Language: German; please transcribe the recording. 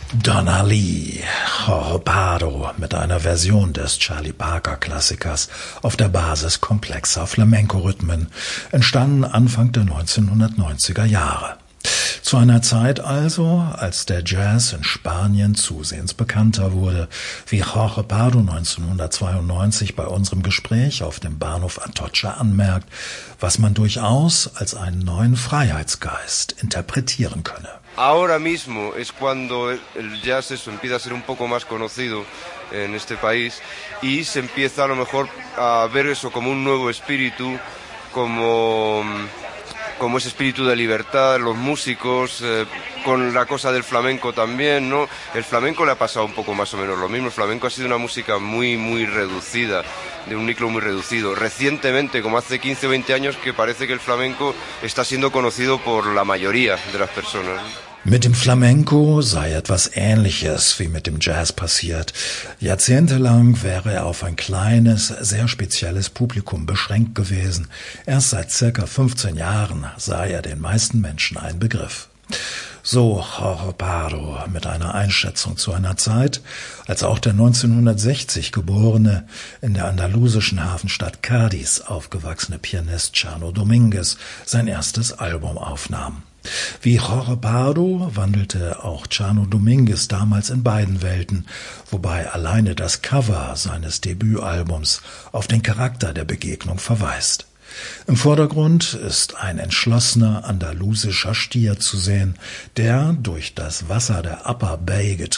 Donna Lee, Jorge Pardo mit einer Version des Charlie Parker-Klassikers auf der Basis komplexer Flamenco-Rhythmen, entstanden Anfang der 1990er Jahre. Zu einer Zeit also, als der Jazz in Spanien zusehends bekannter wurde, wie Jorge Pardo 1992 bei unserem Gespräch auf dem Bahnhof Atocha anmerkt, was man durchaus als einen neuen Freiheitsgeist interpretieren könne. Ahora mismo es cuando el jazz empieza a ser un poco más conocido en este país y se empieza a lo mejor a ver eso como un nuevo espíritu, como ese espíritu de libertad, los músicos, con la cosa del flamenco también, ¿no? El flamenco le ha pasado un poco más o menos lo mismo. El flamenco ha sido una música muy reducida, de un núcleo muy reducido. Recientemente, como hace 15 o 20 años, que parece que el flamenco está siendo conocido por la mayoría de las personas, ¿no? Mit dem Flamenco sei etwas Ähnliches wie mit dem Jazz passiert. Jahrzehntelang wäre er auf ein kleines, sehr spezielles Publikum beschränkt gewesen. Erst seit circa 15 Jahren sei er den meisten Menschen ein Begriff. So Jorge Pardo mit einer Einschätzung zu einer Zeit, als auch der 1960 geborene, in der andalusischen Hafenstadt Cádiz aufgewachsene Pianist Chano Dominguez sein erstes Album aufnahm. Wie Jorge Pardo wandelte auch Chano Dominguez damals in beiden Welten, wobei alleine das Cover seines Debütalbums auf den Charakter der Begegnung verweist. Im Vordergrund ist ein entschlossener andalusischer Stier zu sehen, der durch das Wasser der Upper Bay